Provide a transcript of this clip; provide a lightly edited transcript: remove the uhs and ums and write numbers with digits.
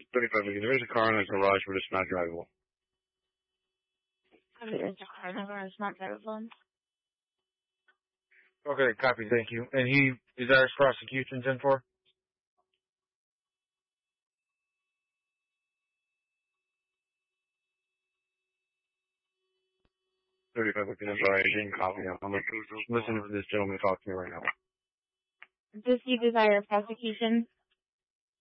35, there is a car in the garage, but it's not drivable. There's a car in the garage, not drivable. Okay, copy, thank you. And he desires prosecution 10-4? $35, I'm sorry, I didn't copy him. I'm listening to this gentleman talk to me right now. Does he desire prosecution?